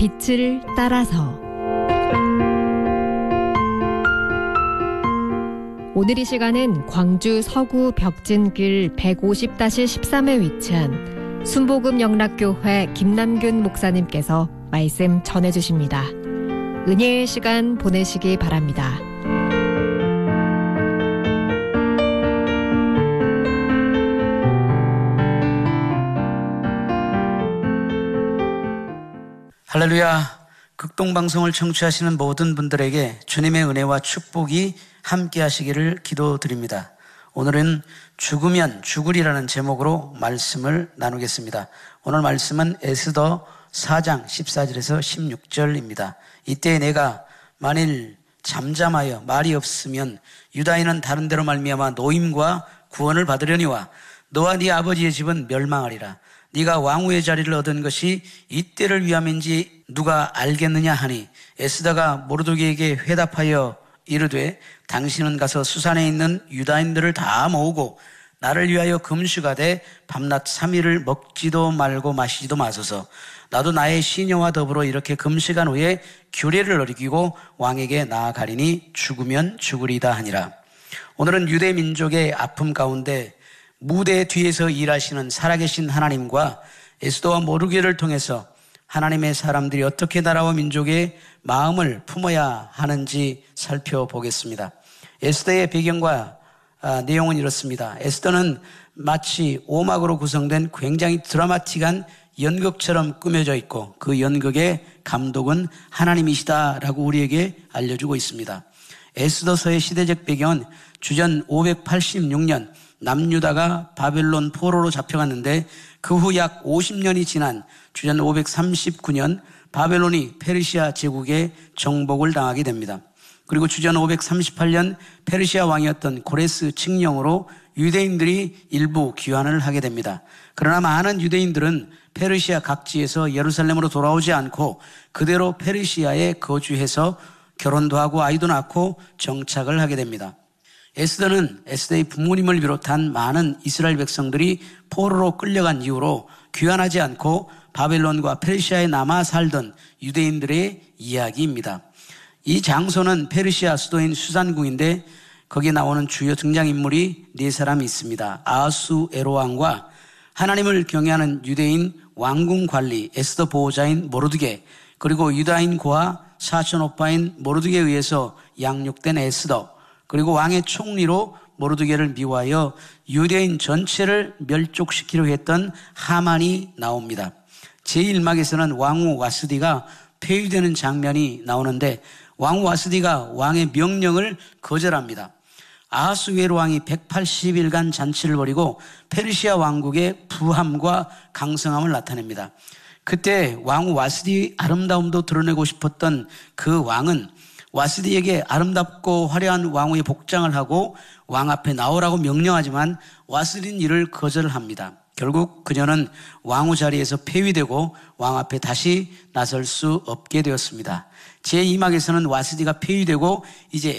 빛을 따라서. 오늘 이 시간은 광주 서구 벽진길 150-13에 위치한 순복음 영락교회 김남균 목사님께서 말씀 전해주십니다. 은혜의 시간 보내시기 바랍니다. 할렐루야. 극동방송을 청취하시는 모든 분들에게 주님의 은혜와 축복이 함께 하시기를 기도드립니다. 오늘은 죽으면 죽으리라는 제목으로 말씀을 나누겠습니다. 오늘 말씀은 에스더 4장 14절에서 16절입니다. 이때 내가 만일 잠잠하여 말이 없으면 유다인은 다른 데로 말미암아 노임과 구원을 받으려니와 너와 네 아버지의 집은 멸망하리라. 네가 왕후의 자리를 얻은 것이 이때를 위함인지 누가 알겠느냐 하니 에스더가 모르드게에게 회답하여 이르되 당신은 가서 수산에 있는 유다인들을 다 모으고 나를 위하여 금식하되 밤낮 3일을 먹지도 말고 마시지도 마소서. 나도 나의 시녀와 더불어 이렇게 금식한 후에 규례를 어기고 왕에게 나아가리니 죽으면 죽으리다 하니라. 오늘은 유대 민족의 아픔 가운데 무대 뒤에서 일하시는 살아계신 하나님과 에스더와 모르드게를 통해서 하나님의 사람들이 어떻게 나라와 민족의 마음을 품어야 하는지 살펴보겠습니다. 에스더의 배경과 내용은 이렇습니다. 에스더는 마치 오막으로 구성된 굉장히 드라마틱한 연극처럼 꾸며져 있고 그 연극의 감독은 하나님이시다라고 우리에게 알려주고 있습니다. 에스더서의 시대적 배경은 주전 586년 남유다가 바벨론 포로로 잡혀갔는데 그 후 약 50년이 지난 주전 539년 바벨론이 페르시아 제국의 정복을 당하게 됩니다. 그리고 주전 538년 페르시아 왕이었던 고레스 칙령으로 유대인들이 일부 귀환을 하게 됩니다. 그러나 많은 유대인들은 페르시아 각지에서 예루살렘으로 돌아오지 않고 그대로 페르시아에 거주해서 결혼도 하고 아이도 낳고 정착을 하게 됩니다. 에스더는 에스더의 부모님을 비롯한 많은 이스라엘 백성들이 포로로 끌려간 이후로 귀환하지 않고 바벨론과 페르시아에 남아 살던 유대인들의 이야기입니다. 이 장소는 페르시아 수도인 수산궁인데 거기에 나오는 주요 등장인물이 네 사람이 있습니다. 아하수에로 왕과 하나님을 경외하는 유대인 왕궁 관리 에스더 보호자인 모르드게, 그리고 유다인 고아 사촌 오빠인 모르드게에 의해서 양육된 에스더, 그리고 왕의 총리로 모르드게를 미워하여 유대인 전체를 멸족시키려 했던 하만이 나옵니다. 제1막에서는 왕후 와스디가 폐위되는 장면이 나오는데 왕후 와스디가 왕의 명령을 거절합니다. 아하수에로 왕이 180일간 잔치를 벌이고 페르시아 왕국의 부함과 강성함을 나타냅니다. 그때 왕후 와스디의 아름다움도 드러내고 싶었던 그 왕은 와스디에게 아름답고 화려한 왕후의 복장을 하고 왕 앞에 나오라고 명령하지만 와스디는 이를 거절합니다. 결국 그녀는 왕후 자리에서 폐위되고 왕 앞에 다시 나설 수 없게 되었습니다. 제2막에서는 와스디가 폐위되고 이제